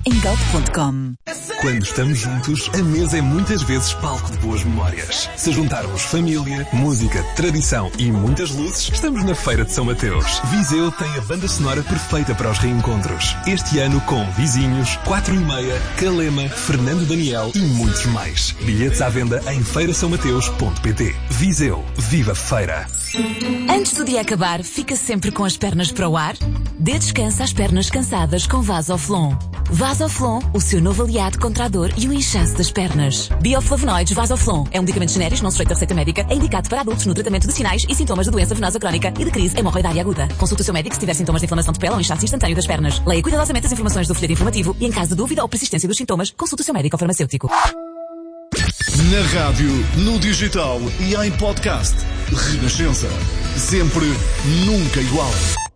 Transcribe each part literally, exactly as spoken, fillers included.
em galp ponto com. Quando estamos juntos, a mesa é muitas vezes palco de boas memórias. Se juntarmos família, música, tradição e muitas luzes, estamos na Feira de São Mateus. Viseu tem a banda sonora perfeita para os reencontros. Este ano com Vizinhos, Quatro e Meia, Calema, Fernando Daniel e muitos mais. Bilhetes à venda em feira são mateus ponto pt. Viseu, viva feira! Antes do dia acabar, fica sempre com as pernas para o ar? Dê descanso às pernas cansadas com Vasoflon. Vasoflon, o seu novo aliado contra a dor e o inchaço das pernas. Bioflavonoides Vasoflon é um medicamento genérico não sujeito a receita médica, é indicado para adultos no tratamento de sinais e sintomas de doença venosa crónica e de crise hemorroidária aguda. Consulte o seu médico se tiver sintomas de inflamação de pele ou inchaço instantâneo das pernas. Leia cuidadosamente as informações do folheto informativo e, em caso de dúvida ou persistência dos sintomas, consulte o seu médico ou farmacêutico. Na rádio, no digital e em podcast. Renascença. Sempre, nunca igual.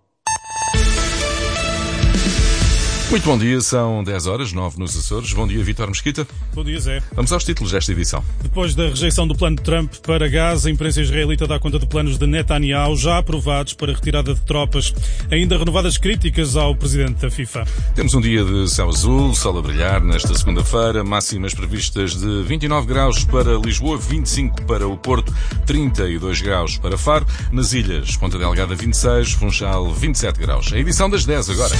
Muito bom dia, são dez horas, nove nos Açores. Bom dia, Vítor Mesquita. Bom dia, Zé. Vamos aos títulos desta edição. Depois da rejeição do plano de Trump para Gaza, a imprensa israelita dá conta de planos de Netanyahu já aprovados para a retirada de tropas. Ainda renovadas críticas ao presidente da FIFA. Temos um dia de céu azul, sol a brilhar nesta segunda-feira, máximas previstas de vinte e nove graus para Lisboa, vinte e cinco para o Porto, trinta e dois graus para Faro. Nas ilhas, Ponta Delgada vinte e seis, Funchal vinte e sete graus. A edição das dez agora.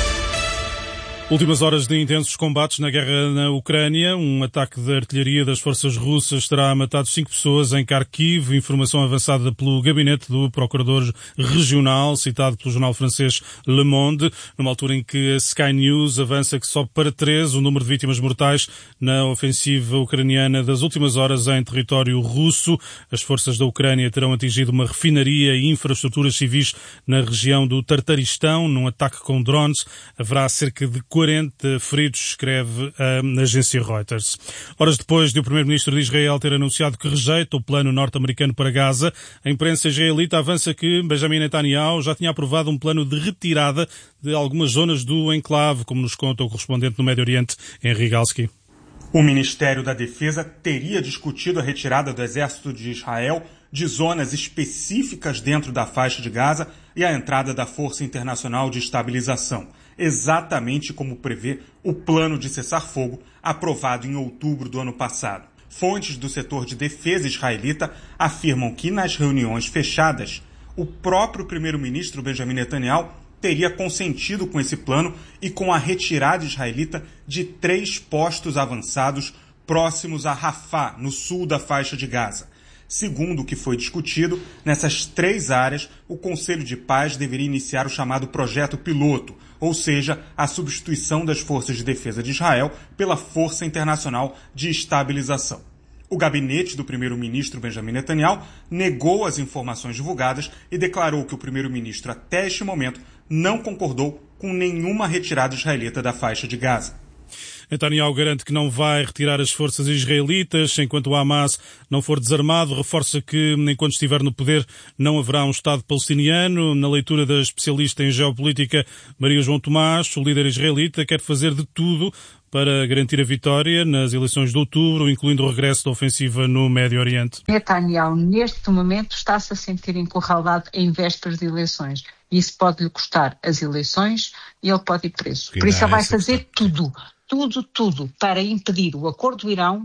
Últimas horas de intensos combates na guerra na Ucrânia. Um ataque de artilharia das forças russas terá matado cinco pessoas em Kharkiv. Informação avançada pelo gabinete do procurador regional, citado pelo jornal francês Le Monde, numa altura em que a Sky News avança que sobe para treze o número de vítimas mortais na ofensiva ucraniana das últimas horas em território russo. As forças da Ucrânia terão atingido uma refinaria e infraestruturas civis na região do Tartaristão, num ataque com drones. Haverá cerca de quarenta feridos, escreve a agência Reuters. Horas depois de o primeiro-ministro de Israel ter anunciado que rejeita o plano norte-americano para Gaza, a imprensa israelita avança que Benjamin Netanyahu já tinha aprovado um plano de retirada de algumas zonas do enclave, como nos conta o correspondente no Médio Oriente, Henry Galski. O Ministério da Defesa teria discutido a retirada do exército de Israel de zonas específicas dentro da faixa de Gaza e a entrada da Força Internacional de Estabilização, exatamente como prevê o plano de cessar-fogo aprovado em outubro do ano passado. Fontes do setor de defesa israelita afirmam que nas reuniões fechadas, o próprio primeiro-ministro Benjamin Netanyahu teria consentido com esse plano e com a retirada israelita de três postos avançados próximos a Rafah, no sul da faixa de Gaza. Segundo o que foi discutido, nessas três áreas, o Conselho de Paz deveria iniciar o chamado projeto piloto, ou seja, a substituição das forças de defesa de Israel pela Força Internacional de Estabilização. O gabinete do primeiro-ministro Benjamin Netanyahu negou as informações divulgadas e declarou que o primeiro-ministro, até este momento, não concordou com nenhuma retirada israelita da faixa de Gaza. Netanyahu garante que não vai retirar as forças israelitas enquanto o Hamas não for desarmado. Reforça que, enquanto estiver no poder, não haverá um Estado palestiniano. Na leitura da especialista em geopolítica Maria João Tomás, o líder israelita quer fazer de tudo para garantir a vitória nas eleições de outubro, incluindo o regresso da ofensiva no Médio Oriente. Netanyahu, neste momento, está-se a sentir encurralado em vésperas de eleições. Isso pode-lhe custar as eleições e ele pode ir preso. Por isso ele vai fazer tudo. Tudo, tudo para impedir o acordo do Irão,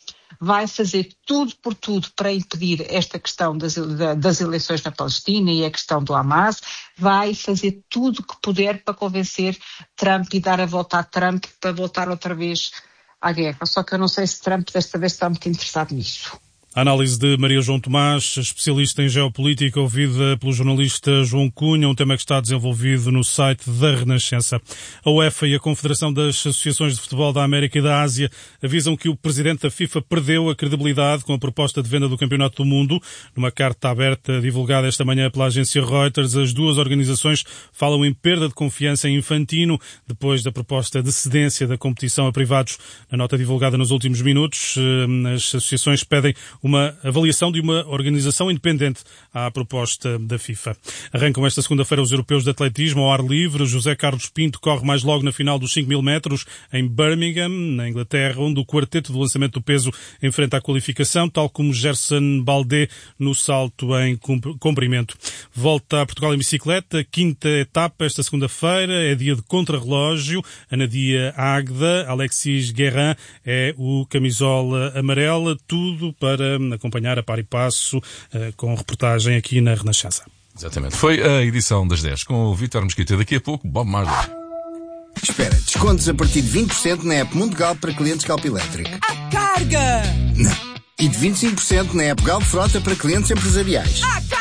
vai fazer tudo por tudo para impedir esta questão das, das eleições na Palestina e a questão do Hamas, vai fazer tudo o que puder para convencer Trump e dar a volta a Trump para voltar outra vez à guerra. Só que eu não sei se Trump desta vez está muito interessado nisso. A análise de Maria João Tomás, especialista em geopolítica, ouvida pelo jornalista João Cunha, um tema que está desenvolvido no site da Renascença. A UEFA e a Confederação das Associações de Futebol da América e da Ásia avisam que o presidente da FIFA perdeu a credibilidade com a proposta de venda do Campeonato do Mundo. Numa carta aberta divulgada esta manhã pela agência Reuters, as duas organizações falam em perda de confiança em Infantino depois da proposta de cedência da competição a privados. Na nota divulgada nos últimos minutos, as associações pedem uma avaliação de uma organização independente à proposta da FIFA. Arrancam esta segunda-feira os europeus de atletismo ao ar livre. José Carlos Pinto corre mais logo na final dos cinco mil metros em Birmingham, na Inglaterra, onde o quarteto do lançamento do peso enfrenta a qualificação, tal como Gerson Baldé no salto em comprimento. Volta a Portugal em bicicleta, quinta etapa esta segunda-feira, é dia de contrarrelógio. Anadia Águeda, Alexis Guerrin é o camisola amarela, tudo para acompanhar a par e passo com reportagem aqui na Renascença. Exatamente. Foi a edição das dez com o Vítor Mesquita. Daqui a pouco, Bob Marley. Espera, descontos a partir de vinte por cento na app Mundogal para clientes Galp Elétrico. À carga! Não. E de vinte e cinco por cento na app Galp Frota para clientes empresariais. À